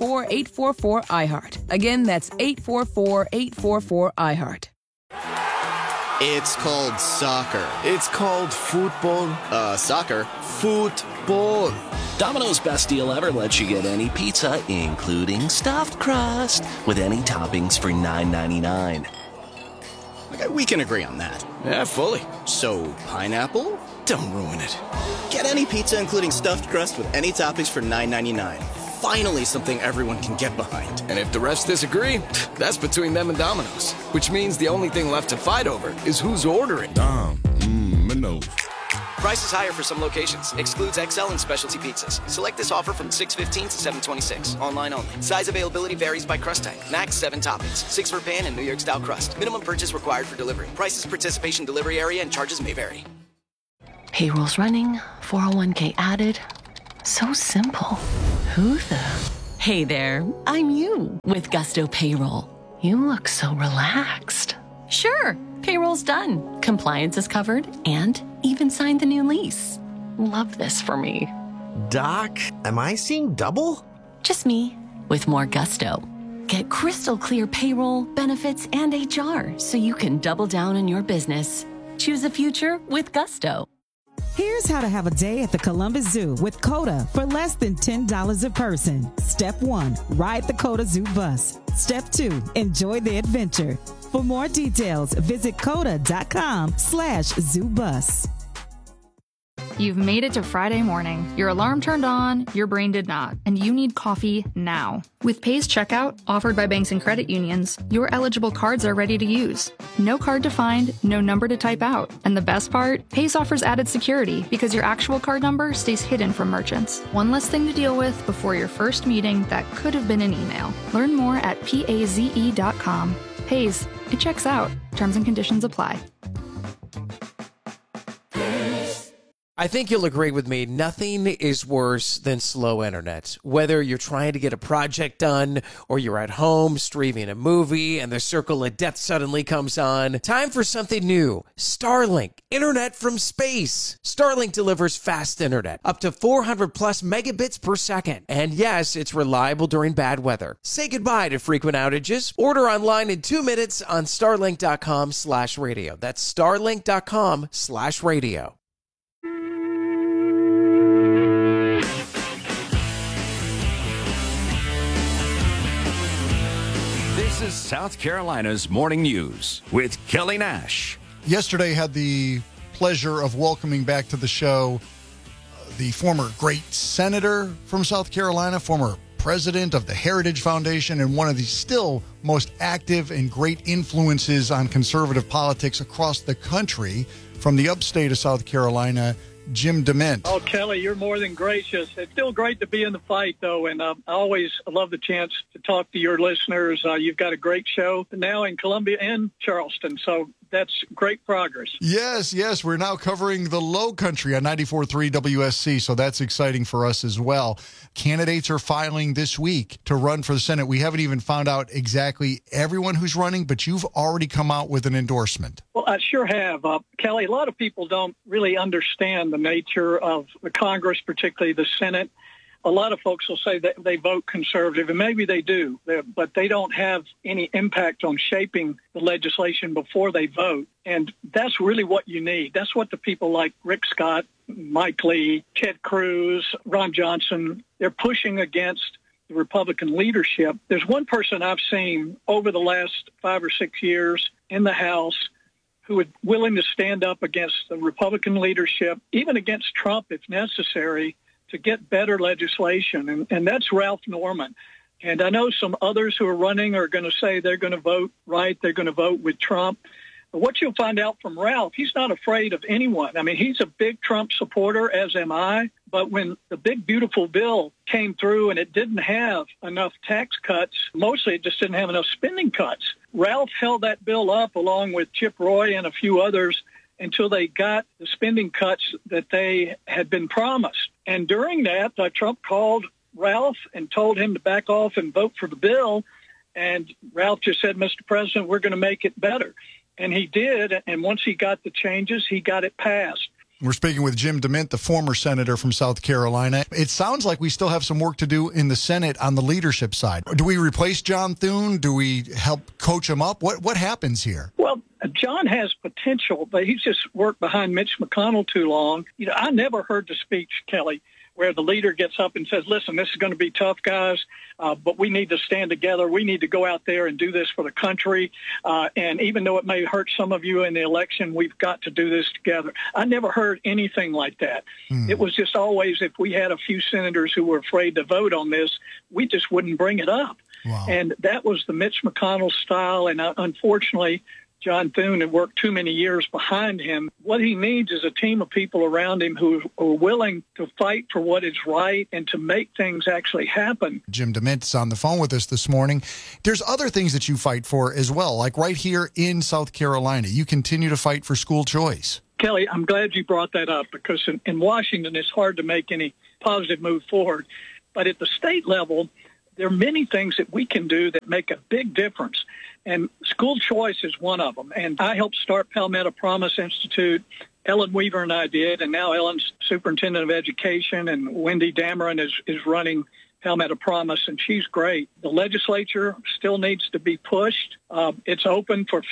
844-844-iHeart. Again, that's 844-844-iHeart. It's called soccer. It's called football. Soccer. Football. Domino's Best Deal Ever lets you get any pizza, including stuffed crust, with any toppings for $9.99. Okay, we can agree on that. Yeah, fully. So, pineapple? Don't ruin it. Get any pizza, including stuffed crust, with any toppings for $9.99. Finally, something everyone can get behind. And if the rest disagree, that's between them and Domino's. Which means the only thing left to fight over is who's ordering. Domino's. Price is higher for some locations. Excludes XL and specialty pizzas. Select this offer from 6/15 to 7/26. Online only. Size availability varies by crust type. Max 7 toppings. 6 for pan and New York style crust. Minimum purchase required for delivery. Prices, participation, delivery area, and charges may vary. Payroll's running. 401k added. So simple. Who the? Hey there, I'm you with Gusto Payroll. You look so relaxed. Sure, payroll's done. Compliance is covered and even signed the new lease. Love this for me. Doc, am I seeing double? Just me with more Gusto. Get crystal clear payroll, benefits, and HR so you can double down on your business. Choose a future with Gusto. Here's how to have a day at the Columbus Zoo with COTA for less than $10 a person. Step 1, ride the COTA Zoo bus. Step 2, enjoy the adventure. For more details, visit COTA.com/ZooBus. You've made it to Friday morning. Your alarm turned on, your brain did not, and you need coffee now. With Paze Checkout, offered by banks and credit unions, your eligible cards are ready to use. No card to find, no number to type out. And the best part, Paze offers added security because your actual card number stays hidden from merchants. One less thing to deal with before your first meeting that could have been an email. Learn more at paze.com. Paze, it checks out. Terms and conditions apply. I think you'll agree with me. Nothing is worse than slow internet. Whether you're trying to get a project done or you're at home streaming a movie and the circle of death suddenly comes on. Time for something new. Starlink. Internet from space. Starlink delivers fast internet. Up to 400 plus megabits per second. And yes, it's reliable during bad weather. Say goodbye to frequent outages. Order online in 2 minutes on starlink.com/radio. That's starlink.com/radio. This is South Carolina's Morning News with Kelly Nash. Yesterday had the pleasure of welcoming back to the show the former great senator from South Carolina, former president of the Heritage Foundation, and one of the still most active and great influences on conservative politics across the country from the upstate of South Carolina, Jim DeMint. Oh, Kelly, you're more than gracious. It's still great to be in the fight, though, and I always love the chance to talk to your listeners. You've got a great show now in Columbia and Charleston, so that's great progress. Yes. We're now covering the Low Country on 94.3 WSC, so that's exciting for us as well. Candidates are filing this week to run for the Senate. We haven't even found out exactly everyone who's running, but you've already come out with an endorsement. Well, I sure have. Kelly, a lot of people don't really understand the nature of the Congress, particularly the Senate. A lot of folks will say that they vote conservative, and maybe they do, but they don't have any impact on shaping the legislation before they vote. And that's really what you need. That's what the people like Rick Scott, Mike Lee, Ted Cruz, Ron Johnson, they're pushing against the Republican leadership. There's one person I've seen over the last 5 or 6 years in the House who is willing to stand up against the Republican leadership, even against Trump if necessary, to get better legislation, and that's Ralph Norman. And I know some others who are running are going to say they're going to vote right, they're going to vote with Trump. But what you'll find out from Ralph, he's not afraid of anyone. I mean, he's a big Trump supporter, as am I. But when the big, beautiful bill came through and it didn't have enough tax cuts, mostly it just didn't have enough spending cuts, Ralph held that bill up along with Chip Roy and a few others until they got the spending cuts that they had been promised. And during that, Trump called Ralph and told him to back off and vote for the bill. And Ralph just said, Mr. President, we're going to make it better. And he did. And once he got the changes, he got it passed. We're speaking with Jim DeMint, the former senator from South Carolina. It sounds like we still have some work to do in the Senate on the leadership side. Do we replace John Thune? Do we help coach him up? What happens here? Well, John has potential, but he's just worked behind Mitch McConnell too long. I never heard the speech, Kelly, where the leader gets up and says, listen, this is going to be tough, guys, but we need to stand together. We need to go out there and do this for the country. And even though it may hurt some of you in the election, we've got to do this together. I never heard anything like that. It was just always, if we had a few senators who were afraid to vote on this, we just wouldn't bring it up. Wow. And that was the Mitch McConnell style. And unfortunately, John Thune had worked too many years behind him. What he needs is a team of people around him who are willing to fight for what is right and to make things actually happen. Jim DeMint is on the phone with us this morning. There's other things that you fight for as well, like right here in South Carolina. You continue to fight for school choice. Kelly, I'm glad you brought that up because in Washington, it's hard to make any positive move forward. But at the state level, there are many things that we can do that make a big difference. And school choice is one of them. And I helped start Palmetto Promise Institute. Ellen Weaver and I did. And now Ellen's superintendent of education, and Wendy Dameron is running Palmetto Promise, and she's great. The legislature still needs to be pushed. It's open for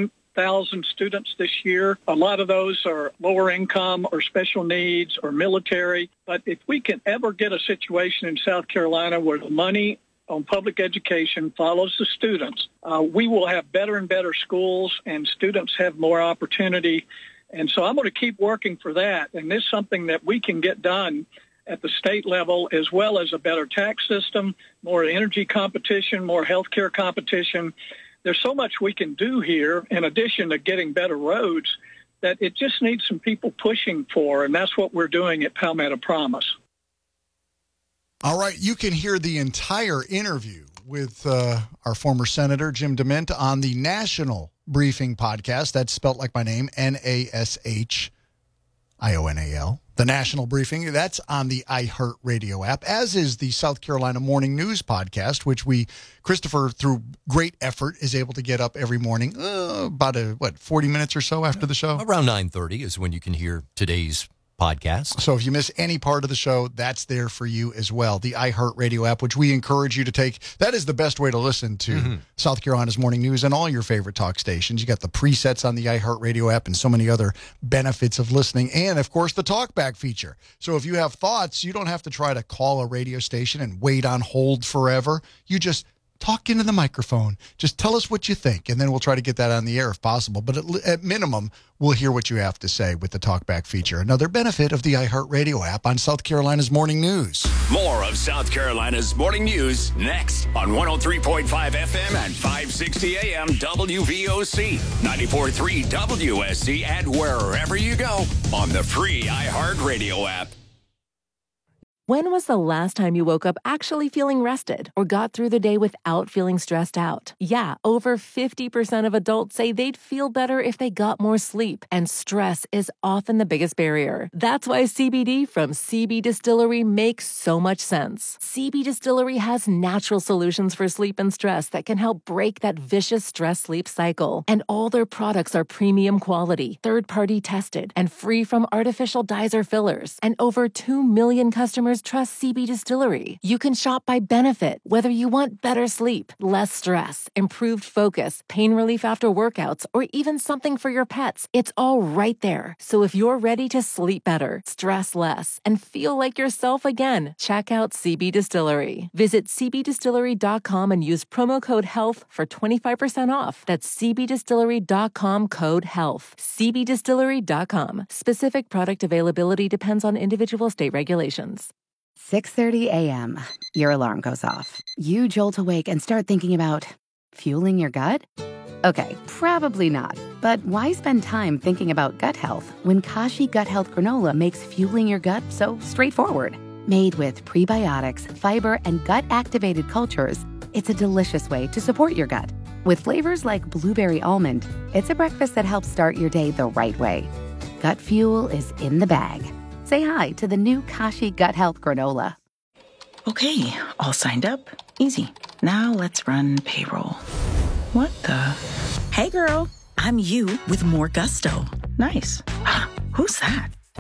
15,000 students this year. A lot of those are lower income or special needs or military. But if we can ever get a situation in South Carolina where the money on public education follows the students, we will have better and better schools, and students have more opportunity. And so I'm going to keep working for that. And this is something that we can get done at the state level, as well as a better tax system, more energy competition, more healthcare competition. There's so much we can do here in addition to getting better roads that it just needs some people pushing for, and that's what we're doing at Palmetto Promise. All right, you can hear the entire interview with our former senator, Jim DeMint, on the National Briefing podcast. That's spelt like my name, Nashional. The National Briefing, that's on the iHeartRadio app, as is the South Carolina Morning News podcast, which Christopher, through great effort, is able to get up every morning, about 40 minutes or so after the show? Around 9:30 is when you can hear today's podcast. So if you miss any part of the show, that's there for you as well. The iHeartRadio app, which we encourage you to take. That is the best way to listen to South Carolina's Morning News and all your favorite talk stations. You got the presets on the iHeartRadio app and so many other benefits of listening. And, of course, the talkback feature. So if you have thoughts, you don't have to try to call a radio station and wait on hold forever. You just talk into the microphone. Just tell us what you think, and then we'll try to get that on the air if possible. But at minimum, we'll hear what you have to say with the talkback feature. Another benefit of the iHeartRadio app on South Carolina's Morning News. More of South Carolina's Morning News next on 103.5 FM and 560 AM WVOC, 94.3 WSC, and wherever you go on the free iHeartRadio app. When was the last time you woke up actually feeling rested or got through the day without feeling stressed out? Yeah, over 50% of adults say they'd feel better if they got more sleep, and stress is often the biggest barrier. That's why CBD from CB Distillery makes so much sense. CB Distillery has natural solutions for sleep and stress that can help break that vicious stress-sleep cycle. And all their products are premium quality, third-party tested, and free from artificial dyes or fillers. And over 2 million customers trust CB Distillery. You can shop by benefit, whether you want better sleep, less stress, improved focus, pain relief after workouts, or even something for your pets. It's all right there. So if you're ready to sleep better, stress less, and feel like yourself again, check out CB Distillery. Visit cbdistillery.com and use promo code HEALTH for 25% off. That's cbdistillery.com, code HEALTH. cbdistillery.com. Specific product availability depends on individual state regulations. 6:30 a.m. Your alarm goes off. You jolt awake and start thinking about fueling your gut? Okay, probably not. But why spend time thinking about gut health when Kashi Gut Health Granola makes fueling your gut so straightforward? Made with prebiotics, fiber, and gut-activated cultures, it's a delicious way to support your gut. With flavors like blueberry almond, it's a breakfast that helps start your day the right way. Gut fuel is in the bag. Say hi to the new Kashi Gut Health Granola. Okay, all signed up. Easy. Now let's run payroll. What the? Hey girl, I'm you with more gusto. Nice. Who's that?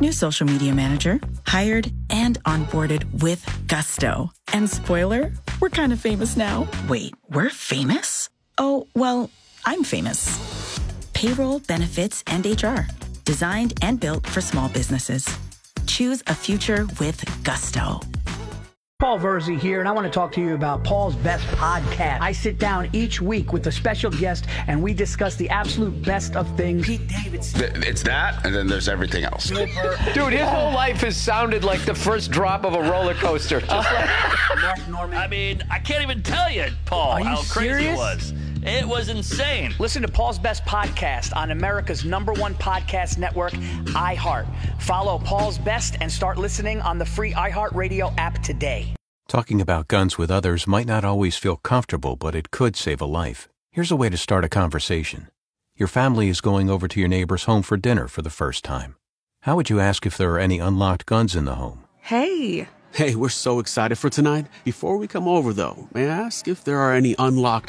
new social media manager, hired and onboarded with gusto. And spoiler, we're kind of famous now. Wait, we're famous? Oh, well, I'm famous. Payroll, benefits, and HR. Designed and built for small businesses. Choose a future with gusto. Paul Verzi here, and I want to talk to you about Paul's Best Podcast. I sit down each week with a special guest, and we discuss the absolute best of things. Pete Davidson. It's that, and then there's everything else. Dude, his whole life has sounded like the first drop of a roller coaster. Mark Norman. I mean, I can't even tell you, Paul, how crazy it was. It was insane. Listen to Paul's Best Podcast on America's #1 podcast network, iHeart. Follow Paul's Best and start listening on the free iHeartRadio app today. Talking about guns with others might not always feel comfortable, but it could save a life. Here's a way to start a conversation. Your family is going over to your neighbor's home for dinner for the first time. How would you ask if there are any unlocked guns in the home? Hey, we're so excited for tonight. Before we come over, though, may I ask if there are any unlocked